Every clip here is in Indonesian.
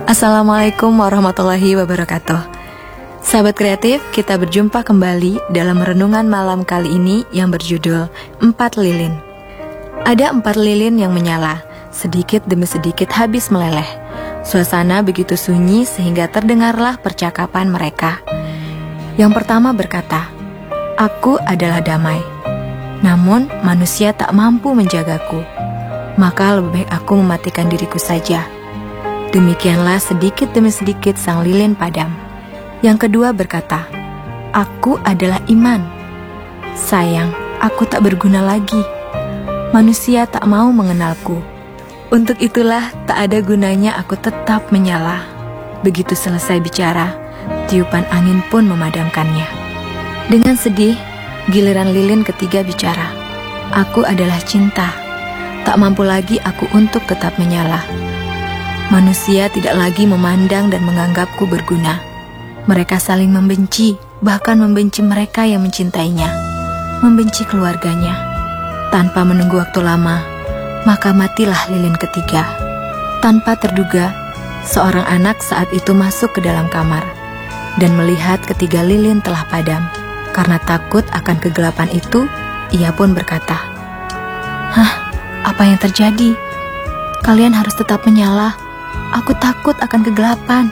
Assalamualaikum warahmatullahi wabarakatuh. Sahabat kreatif, kita berjumpa kembali dalam renungan malam kali ini yang berjudul 4 Lilin. Ada 4 lilin yang menyala, sedikit demi sedikit habis meleleh. Suasana begitu sunyi sehingga terdengarlah percakapan mereka. Yang pertama berkata, "Aku adalah damai. Namun manusia tak mampu menjagaku. Maka lebih baik aku mematikan diriku saja." Demikianlah sedikit demi sedikit sang lilin padam. Yang kedua berkata, "Aku adalah iman. Sayang, aku tak berguna lagi. Manusia tak mau mengenalku. Untuk itulah tak ada gunanya aku tetap menyala." Begitu selesai bicara, tiupan angin pun memadamkannya. Dengan sedih, giliran lilin ketiga bicara, "Aku adalah cinta. Tak mampu lagi aku untuk tetap menyala. Manusia tidak lagi memandang dan menganggapku berguna. Mereka saling membenci, bahkan membenci mereka yang mencintainya, membenci keluarganya." Tanpa menunggu waktu lama, maka matilah lilin ketiga. Tanpa terduga, seorang anak saat itu masuk ke dalam kamar dan melihat ketiga lilin telah padam. Karena takut akan kegelapan itu, ia pun berkata, "Hah, apa yang terjadi? Kalian harus tetap menyala. Aku takut akan kegelapan."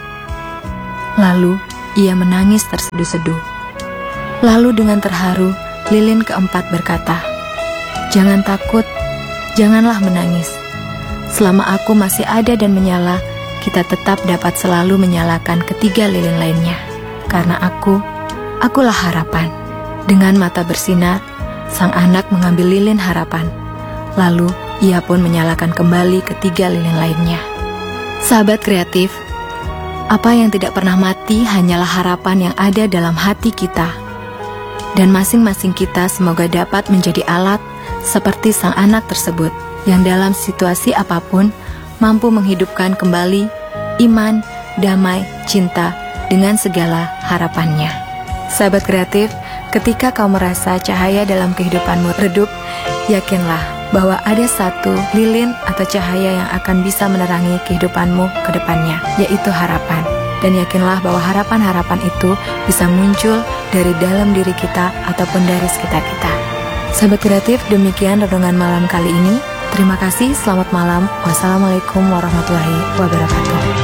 Lalu ia menangis terseduh-seduh. Lalu dengan terharu, lilin keempat berkata, "Jangan takut, janganlah menangis. Selama aku masih ada dan menyala, kita tetap dapat selalu menyalakan ketiga lilin lainnya. Karena akulah harapan." Dengan mata bersinar, sang anak mengambil lilin harapan. Lalu ia pun menyalakan kembali ketiga lilin lainnya. Sahabat kreatif, apa yang tidak pernah mati hanyalah harapan yang ada dalam hati kita. Dan masing-masing kita semoga dapat menjadi alat seperti sang anak tersebut, yang dalam situasi apapun mampu menghidupkan kembali iman, damai, cinta dengan segala harapannya. Sahabat kreatif, ketika kau merasa cahaya dalam kehidupanmu redup, yakinlah bahwa ada satu lilin atau cahaya yang akan bisa menerangi kehidupanmu ke depannya, yaitu harapan. Dan yakinlah bahwa harapan-harapan itu bisa muncul dari dalam diri kita ataupun dari sekitar kita. Sahabat kreatif, demikian renungan malam kali ini. Terima kasih, selamat malam. Wassalamualaikum warahmatullahi wabarakatuh.